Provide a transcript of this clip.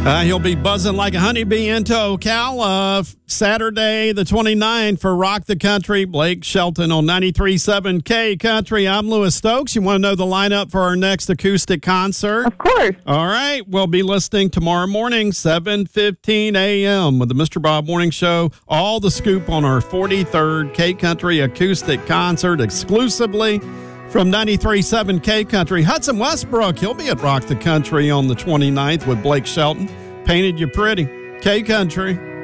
He'll be buzzing like a honeybee into Ocala Saturday the 29th for Rock the Country. Blake Shelton on 93.7 K Country. I'm Lewis Stokes. You want to know the lineup for our next acoustic concert? Of course. All right. We'll be listening tomorrow morning, 7:15 a.m. with the Mr. Bob Morning Show. All the scoop on our 43rd K Country acoustic concert exclusively from 93.7 K Country. Hudson Westbrook, he'll be at Rock the Country on the 29th with Blake Shelton. Painted You Pretty. K Country.